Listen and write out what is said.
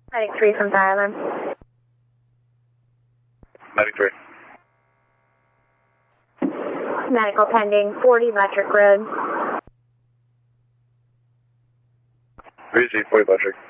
Medic 3 from Fire Alarm. Medic 3. Medical pending, 40 Electric Road. 3Z, 40 Electric.